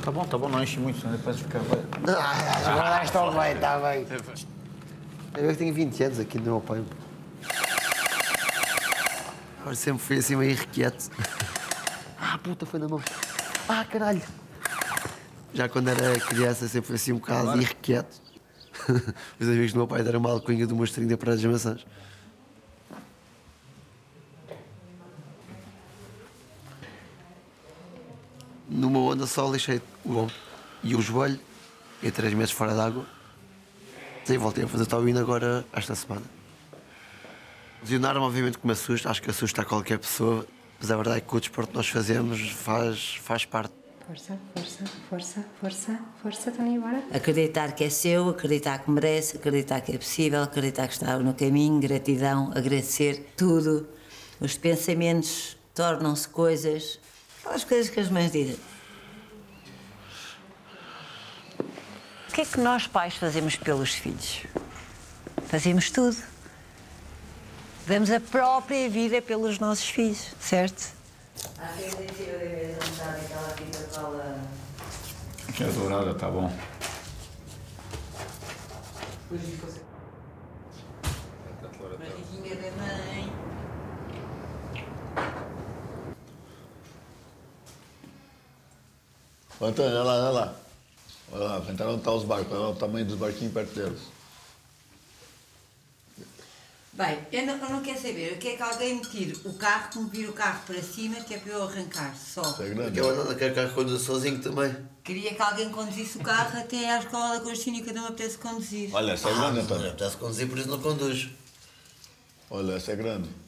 Tá bom, não enche muito, senão depois fica... Agora estão bem, está bem. Eu tenho 20 anos aqui no meu pai. Agora sempre fui assim meio irrequieto. Ah, puta, foi na mão. Ah, caralho. Já quando era criança sempre fui assim um bocado irrequieto. Os amigos do meu pai deram uma alcunha do monstrinho da Praia das Maçãs. Numa onda só lixei o ombro e o joelho, e 3 meses fora d'água. Sim, voltei a fazer taurino agora esta semana. Lesionar-me obviamente que me assusta, acho que assusta a qualquer pessoa, mas a verdade é que o desporto que nós fazemos faz parte. Força, força, força, força, força, Tony, bora. Acreditar que é seu, acreditar que merece, acreditar que é possível, acreditar que está no caminho, gratidão, agradecer tudo. Os pensamentos tornam-se coisas, aquelas coisas que as mães dizem. O que é que nós pais fazemos pelos filhos? Fazemos tudo. Damos a própria vida pelos nossos filhos, certo? Às vezes eu devia jantar aquela Coca-Cola. Que é dourada, tá bom. Barriguinha da mãe. Ô, Antônio, olha lá, olha lá. Olha lá, tentaram onde estão os barcos, olha lá o tamanho dos barquinhos perto deles. Bem, eu não quero saber. Eu quero que alguém me tire o carro, que me vire o carro para cima, que é para eu arrancar, só. Isso é grande. Eu não quero que a conduza sozinho também. Queria que alguém conduzisse o carro até à escola da Constantino, que não me apetece conduzir. Olha, essa é grande, Não Antônio. apetece conduzir, por isso não conduz. Olha, essa é grande.